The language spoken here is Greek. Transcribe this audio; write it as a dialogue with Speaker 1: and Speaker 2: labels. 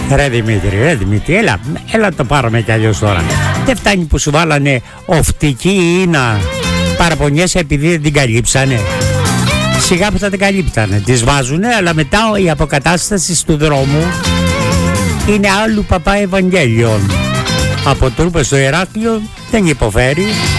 Speaker 1: Ρε Δημήτρη, έλα το πάρουμε κι αλλιώς τώρα. Δεν φτάνει που σου βάλανε οφτική ή να παραπονιέσαι επειδή δεν την καλύψανε. Σιγά που θα την καλύπτανε. Τις βάζουνε, αλλά μετά η αποκατάσταση του δρόμου είναι άλλου παπά Ευαγγέλιον. Από Τρούπες στο Ηράκλειο δεν υποφέρει.